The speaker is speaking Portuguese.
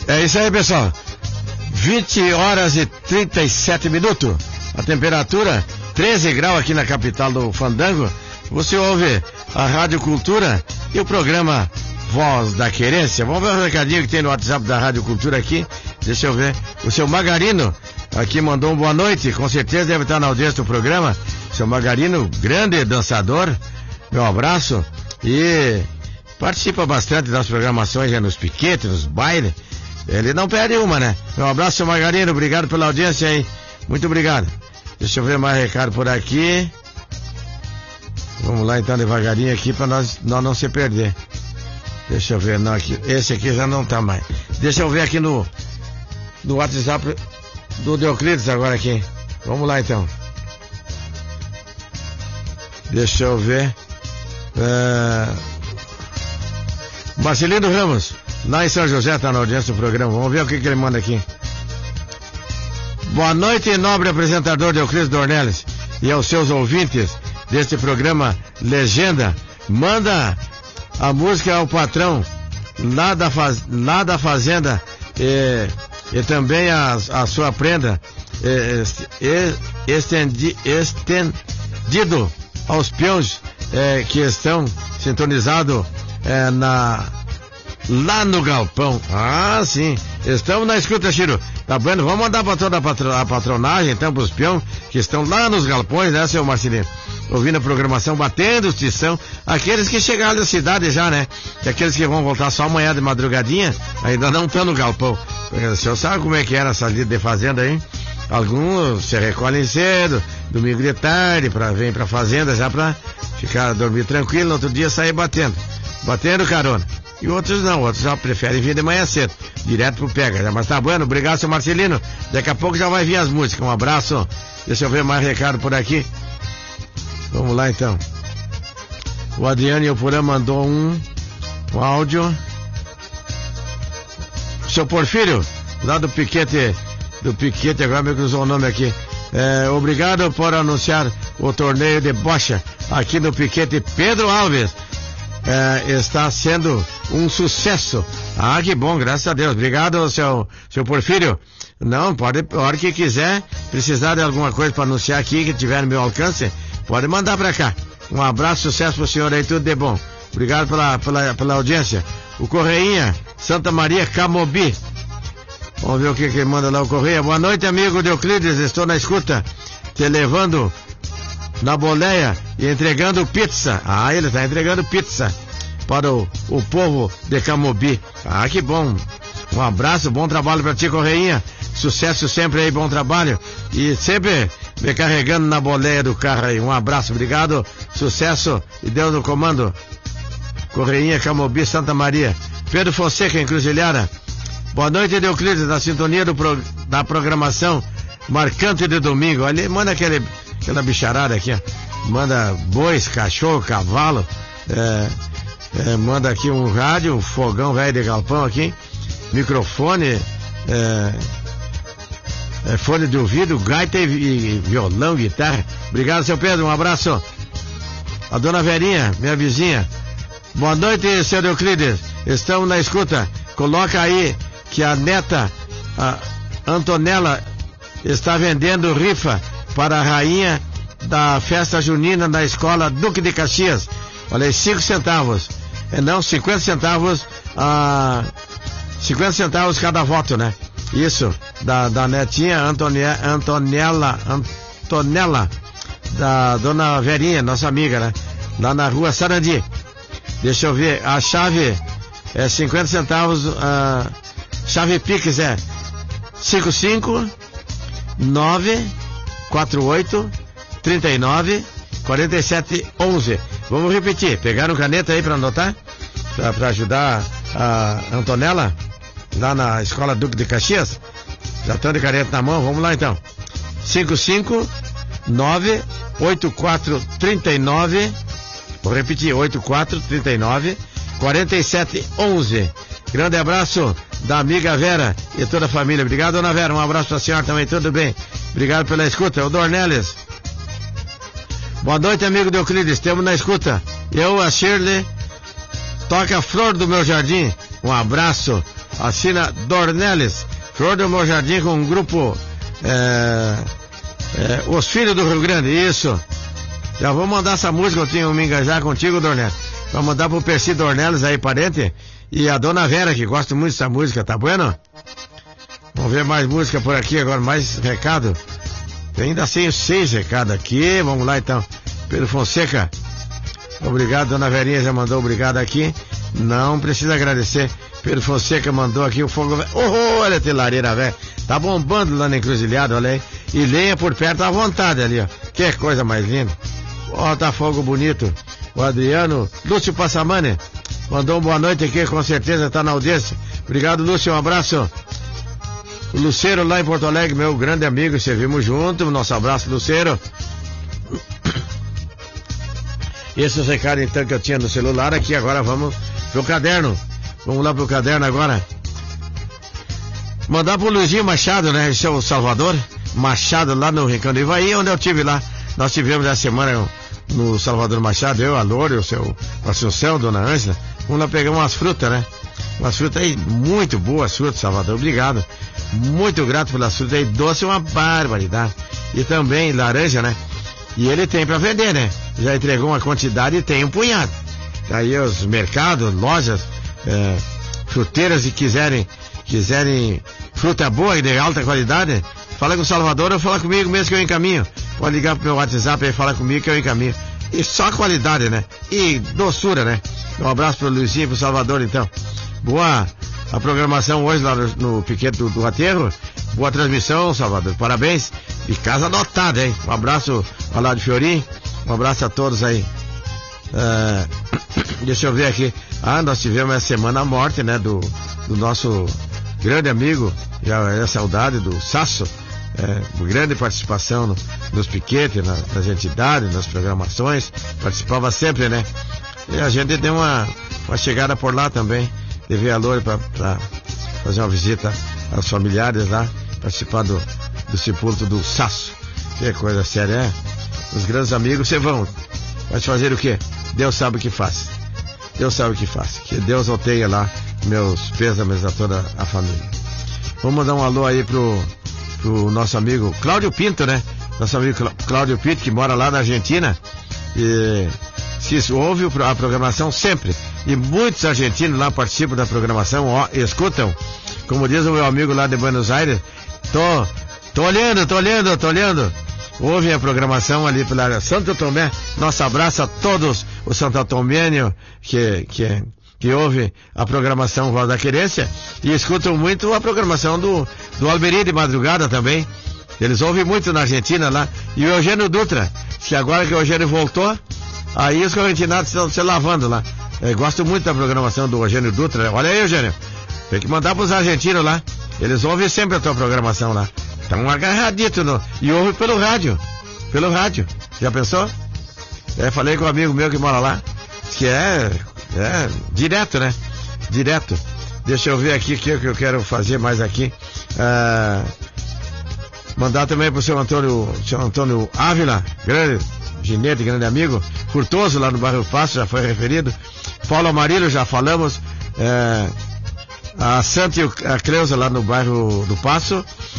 É isso aí, pessoal. 20 horas e 37 minutos. A temperatura 13 graus aqui na capital do Fandango. Você ouve a Rádio Cultura e o programa Voz da Querência. Vamos ver o recadinho que tem no WhatsApp da Rádio Cultura aqui. Deixa eu ver. O seu Magarino aqui mandou um boa noite. Com certeza deve estar na audiência do programa. Seu Magarino, grande dançador. Meu abraço. E participa bastante das programações nos piquetes, nos bailes. Ele não perde uma, né? Um abraço, seu Margarino. Obrigado pela audiência aí. Muito obrigado. Deixa eu ver mais recado por aqui. Vamos lá então devagarinho aqui para nós não se perder. Deixa eu ver. Não, aqui, esse aqui já não tá mais. Deixa eu ver aqui no WhatsApp do Deoclides agora aqui. Vamos lá então. Deixa eu ver. Marcelino Ramos, lá em São José, tá na audiência do programa. Vamos ver o que ele manda aqui. Boa noite, nobre apresentador Deoclides Dornelles e aos seus ouvintes deste programa Legenda. Manda a música ao patrão lá da fazenda e também a sua prenda estendido aos peões que estão sintonizados lá no galpão. Ah, sim. Estamos na escuta, Chiro. Tá vendo? Vamos mandar para toda a patronagem, então, pros peões que estão lá nos galpões, né, seu Marcelino? Ouvindo a programação, batendo o tição. Aqueles que chegaram da cidade já, né? E aqueles que vão voltar só amanhã de madrugadinha, ainda não estão no galpão. O senhor sabe como é que era essa lida de fazenda aí? Alguns se recolhem cedo, domingo de tarde, vem pra fazenda já pra dormir tranquilo, no outro dia sair batendo carona. E outros não, outros já preferem vir de manhã cedo, direto pro pega. Mas tá bom, obrigado, seu Marcelino. Daqui a pouco já vai vir as músicas. Um abraço. Deixa eu ver mais recado por aqui. Vamos lá então. O Adriano Ioporã mandou um áudio. Seu Porfírio, lá do Piquete, agora me cruzou o nome aqui. Obrigado por anunciar o torneio de bocha aqui no Piquete Pedro Alves. Está sendo um sucesso. Ah, que bom, graças a Deus. Obrigado, seu Porfírio. Não, pode, a hora que quiser, precisar de alguma coisa para anunciar aqui, que tiver no meu alcance, pode mandar para cá. Um abraço, sucesso pro senhor aí, tudo de bom. Obrigado pela audiência. O Correinha, Santa Maria Camobi. Vamos ver o que manda lá o Correia. Boa noite, amigo Deoclides, estou na escuta, te levando na boleia e entregando pizza. Ah, ele está entregando pizza para o povo de Camobi. Ah, que bom. Um abraço, bom trabalho para ti, Correinha. Sucesso sempre aí, bom trabalho. E sempre me carregando na boleia do carro aí. Um abraço, obrigado, sucesso e Deus no comando. Correinha, Camobi, Santa Maria. Pedro Fonseca, Encruzilhada. Boa noite, Deoclides, na sintonia da programação marcante de domingo. Ali, manda aquela bicharada aqui, ó. Manda bois, cachorro, cavalo. Manda aqui um rádio, um fogão velho de galpão aqui. Microfone, fone de ouvido, gaita e violão, guitarra. Obrigado, seu Pedro, um abraço. A dona Verinha, minha vizinha. Boa noite, seu Deoclides. Estamos na escuta. Coloca aí que a neta, a Antonella, está vendendo rifa para a rainha da festa junina na escola Duque de Caxias. Olha aí, 5 centavos. Não, 50 centavos, 50 centavos cada voto, né? Isso, da netinha Antonella, da dona Verinha, nossa amiga, né? Lá na rua Sarandi. Deixa eu ver, a chave é 50 centavos, chave Pix é 55948394711. Vamos repetir, pegaram caneta aí para anotar? Para ajudar a Antonella lá na escola Duque de Caxias? Já estão de caneta na mão, vamos lá então. 5598439, vou repetir, 84394711. Grande abraço da amiga Vera e toda a família. Obrigado, dona Vera, um abraço para a senhora também, tudo bem? Obrigado pela escuta. O Dornelles. Boa noite, amigo Deoclides, estamos na escuta. Eu, a Shirley, toca a flor do meu jardim. Um abraço assina Dornelles, Flor do Meu Jardim com o grupo Os Filhos do Rio Grande, isso. Já vou mandar essa música, eu tenho me engajar contigo, Dornelles. Vou mandar pro Percy Dornelles aí, parente, e a Dona Vera, que gosta muito dessa música, tá bueno? Vamos ver mais música por aqui agora, mais recado. Tem ainda 6 recados aqui, vamos lá então. Pedro Fonseca, obrigado, Dona Verinha já mandou obrigado aqui. Não precisa agradecer. Pedro Fonseca mandou aqui o fogo velho. Olha a lareira velho. Tá bombando lá na encruzilhada, olha aí. E lenha por perto à vontade ali, ó. Que coisa mais linda. Ó, tá fogo bonito. O Adriano, Lúcio Passamani, mandou uma boa noite aqui, com certeza tá na audiência. Obrigado, Lúcio, um abraço. O Luceiro lá em Porto Alegre, meu grande amigo, servimos junto. Nosso abraço, Luceiro. Esse é o recado então que eu tinha no celular aqui. Agora vamos pro caderno. Vamos lá pro caderno agora. Mandar pro Luizinho Machado, né? Esse é o Salvador Machado, lá no Rincão do Ivaí, onde eu tive lá. Nós tivemos essa semana no Salvador Machado, eu, a Lore, o seu Assunção, Dona Ângela. Vamos lá pegar umas frutas, né? Umas frutas aí, muito boas frutas, Salvador. Obrigado. Muito grato pelas frutas aí. Doce é uma barbaridade. E também laranja, né? E ele tem pra vender, né? Já entregou uma quantidade e tem um punhado. Aí os mercados, lojas, fruteiras e quiserem fruta boa e de alta qualidade, fala com o Salvador ou fala comigo mesmo que eu encaminho. Pode ligar pro meu WhatsApp e falar comigo que eu encaminho. E só qualidade, né? E doçura, né? Um abraço pro Luizinho e pro Salvador, então. Boa a programação hoje lá no Piquete do Aterro. Boa transmissão, Salvador. Parabéns. E casa lotada, hein? Um abraço ao lado de Fiorim. Um abraço a todos aí. Deixa eu ver aqui. Nós tivemos essa semana a morte, né? Do nosso grande amigo. Já é saudade do Sasso. Grande participação nos piquetes, nas entidades, nas programações. Participava sempre, né? E a gente deu uma chegada por lá também. Levei a Lore para fazer uma visita aos familiares lá, participar do sepulcro do Sasso. Que coisa séria, Os grandes amigos, você vai fazer o quê? Deus sabe o que faz. Deus sabe o que faz. Que Deus alteia lá meus pêsames a toda a família. Vamos mandar um alô aí pro nosso amigo Cláudio Pinto, né? Nosso amigo Cláudio Pinto, que mora lá na Argentina. E se ouve a programação sempre. E muitos argentinos lá participam da programação, escutam. Como diz o meu amigo lá de Buenos Aires, tô olhando. Ouvem a programação ali pela Santo Tomé. Nosso abraço a todos os santotomenhos que ouvem a programação Voz da Querência e escutam muito a programação do Alberi de madrugada também. Eles ouvem muito na Argentina lá. E o Eugênio Dutra, que agora que o Eugênio voltou, aí os correntinados estão se lavando lá. Gosto muito da programação do Eugênio Dutra. Olha aí, Eugênio. Tem que mandar pros argentinos lá. Eles ouvem sempre a tua programação lá. Estão agarraditos e ouvem pelo rádio. Já pensou? Falei com um amigo meu que mora lá. Que é direto, né? Direto. Deixa eu ver aqui o que eu quero fazer mais aqui. Mandar também pro seu Antônio Ávila, grande ginete, grande amigo. Furtoso lá no bairro Passo, já foi referido. Paulo Amarillo, já falamos. A Santa e a Cleusa lá no bairro do Passo.